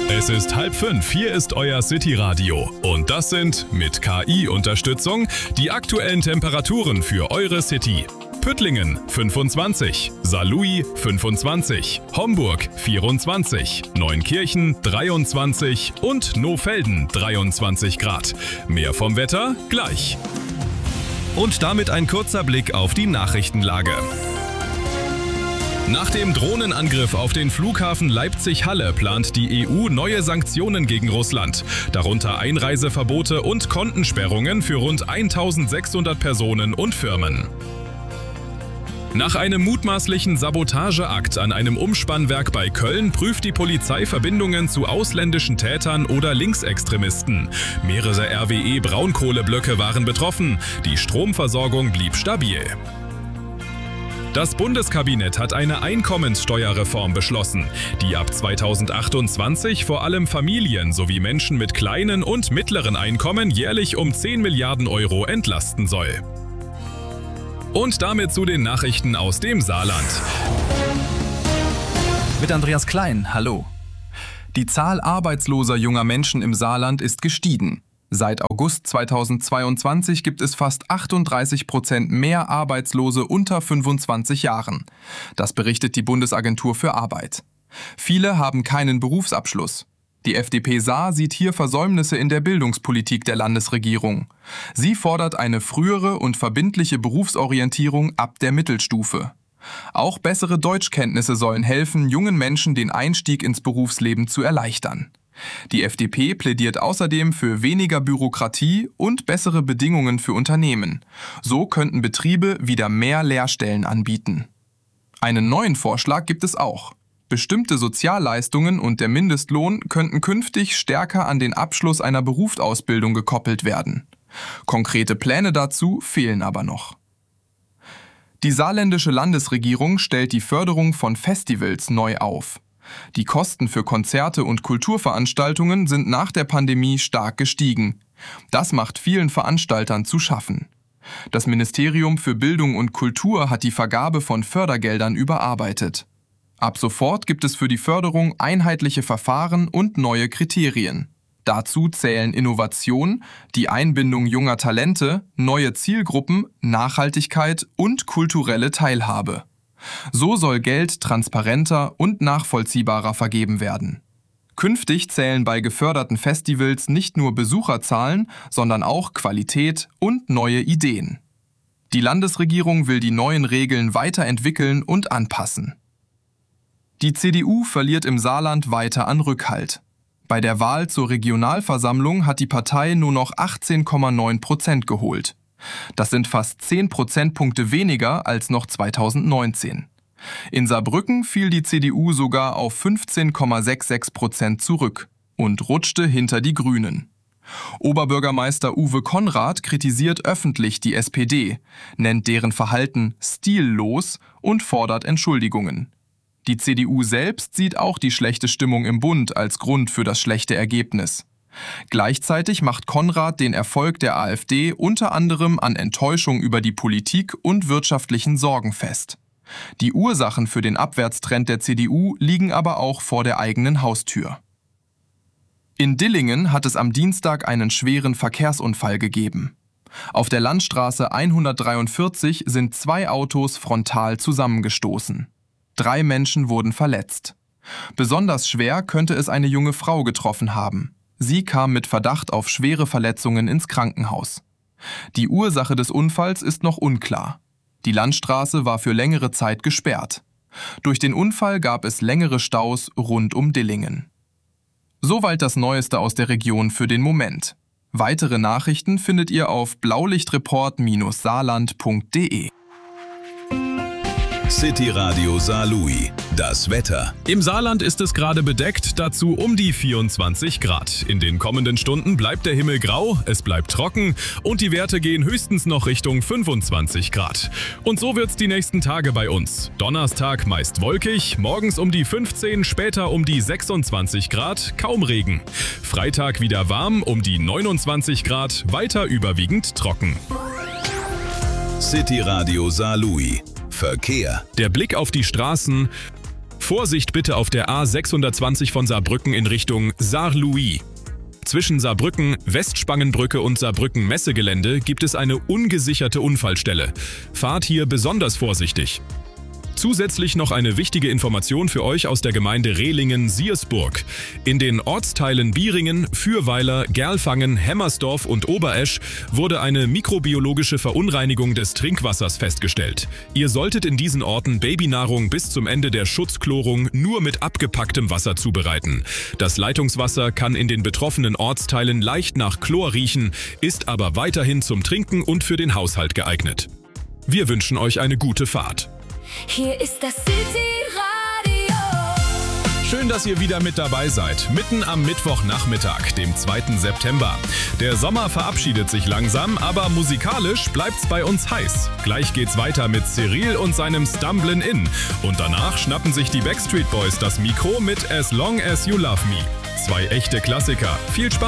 Es ist 4:30, hier ist euer City-Radio. Und das sind, mit KI-Unterstützung, die aktuellen Temperaturen für eure City. Püttlingen 25, Saarlouis 25, Homburg 24, Neunkirchen 23 und Nohfelden 23 Grad. Mehr vom Wetter gleich. Und damit ein kurzer Blick auf die Nachrichtenlage. Nach dem Drohnenangriff auf den Flughafen Leipzig-Halle plant die EU neue Sanktionen gegen Russland, darunter Einreiseverbote und Kontensperrungen für rund 1600 Personen und Firmen. Nach einem mutmaßlichen Sabotageakt an einem Umspannwerk bei Köln prüft die Polizei Verbindungen zu ausländischen Tätern oder Linksextremisten. Mehrere RWE-Braunkohleblöcke waren betroffen, die Stromversorgung blieb stabil. Das Bundeskabinett hat eine Einkommenssteuerreform beschlossen, die ab 2028 vor allem Familien sowie Menschen mit kleinen und mittleren Einkommen jährlich um 10 Milliarden Euro entlasten soll. Und damit zu den Nachrichten aus dem Saarland. Mit Andreas Klein, hallo. Die Zahl arbeitsloser junger Menschen im Saarland ist gestiegen. Seit August 2022 gibt es fast 38% mehr Arbeitslose unter 25 Jahren. Das berichtet die Bundesagentur für Arbeit. Viele haben keinen Berufsabschluss. Die FDP Saar sieht hier Versäumnisse in der Bildungspolitik der Landesregierung. Sie fordert eine frühere und verbindliche Berufsorientierung ab der Mittelstufe. Auch bessere Deutschkenntnisse sollen helfen, jungen Menschen den Einstieg ins Berufsleben zu erleichtern. Die FDP plädiert außerdem für weniger Bürokratie und bessere Bedingungen für Unternehmen. So könnten Betriebe wieder mehr Lehrstellen anbieten. Einen neuen Vorschlag gibt es auch. Bestimmte Sozialleistungen und der Mindestlohn könnten künftig stärker an den Abschluss einer Berufsausbildung gekoppelt werden. Konkrete Pläne dazu fehlen aber noch. Die saarländische Landesregierung stellt die Förderung von Festivals neu auf. Die Kosten für Konzerte und Kulturveranstaltungen sind nach der Pandemie stark gestiegen. Das macht vielen Veranstaltern zu schaffen. Das Ministerium für Bildung und Kultur hat die Vergabe von Fördergeldern überarbeitet. Ab sofort gibt es für die Förderung einheitliche Verfahren und neue Kriterien. Dazu zählen Innovation, die Einbindung junger Talente, neue Zielgruppen, Nachhaltigkeit und kulturelle Teilhabe. So soll Geld transparenter und nachvollziehbarer vergeben werden. Künftig zählen bei geförderten Festivals nicht nur Besucherzahlen, sondern auch Qualität und neue Ideen. Die Landesregierung will die neuen Regeln weiterentwickeln und anpassen. Die CDU verliert im Saarland weiter an Rückhalt. Bei der Wahl zur Regionalversammlung hat die Partei nur noch 18,9% geholt. Das sind fast 10 Prozentpunkte weniger als noch 2019. In Saarbrücken fiel die CDU sogar auf 15,66% zurück und rutschte hinter die Grünen. Oberbürgermeister Uwe Konrad kritisiert öffentlich die SPD, nennt deren Verhalten stillos und fordert Entschuldigungen. Die CDU selbst sieht auch die schlechte Stimmung im Bund als Grund für das schlechte Ergebnis. Gleichzeitig macht Konrad den Erfolg der AfD unter anderem an Enttäuschung über die Politik und wirtschaftlichen Sorgen fest. Die Ursachen für den Abwärtstrend der CDU liegen aber auch vor der eigenen Haustür. In Dillingen hat es am Dienstag einen schweren Verkehrsunfall gegeben. Auf der Landstraße 143 sind 2 Autos frontal zusammengestoßen. 3 Menschen wurden verletzt. Besonders schwer könnte es eine junge Frau getroffen haben. Sie kam mit Verdacht auf schwere Verletzungen ins Krankenhaus. Die Ursache des Unfalls ist noch unklar. Die Landstraße war für längere Zeit gesperrt. Durch den Unfall gab es längere Staus rund um Dillingen. Soweit das Neueste aus der Region für den Moment. Weitere Nachrichten findet ihr auf blaulichtreport-saarland.de. City Radio Saarlouis. Das Wetter. Im Saarland ist es gerade bedeckt, dazu um die 24 Grad. In den kommenden Stunden bleibt der Himmel grau, es bleibt trocken und die Werte gehen höchstens noch Richtung 25 Grad. Und so wird's die nächsten Tage bei uns. Donnerstag meist wolkig, morgens um die 15, später um die 26 Grad, kaum Regen. Freitag wieder warm, um die 29 Grad, weiter überwiegend trocken. City Radio Saarlouis. Verkehr. Der Blick auf die Straßen. Vorsicht bitte auf der A620 von Saarbrücken in Richtung Saarlouis. Zwischen Saarbrücken, Westspangenbrücke und Saarbrücken-Messegelände gibt es eine ungesicherte Unfallstelle. Fahrt hier besonders vorsichtig. Zusätzlich noch eine wichtige Information für euch aus der Gemeinde Rehlingen-Siersburg. In den Ortsteilen Bieringen, Fürweiler, Gerlfangen, Hemmersdorf und Oberesch wurde eine mikrobiologische Verunreinigung des Trinkwassers festgestellt. Ihr solltet in diesen Orten Babynahrung bis zum Ende der Schutzchlorung nur mit abgepacktem Wasser zubereiten. Das Leitungswasser kann in den betroffenen Ortsteilen leicht nach Chlor riechen, ist aber weiterhin zum Trinken und für den Haushalt geeignet. Wir wünschen euch eine gute Fahrt. Hier ist das City-Radio. Schön, dass ihr wieder mit dabei seid, mitten am Mittwochnachmittag, dem 2. September. Der Sommer verabschiedet sich langsam, aber musikalisch bleibt's bei uns heiß. Gleich geht's weiter mit Cyril und seinem Stumblin' In. Und danach schnappen sich die Backstreet Boys das Mikro mit As Long As You Love Me. Zwei echte Klassiker. Viel Spaß!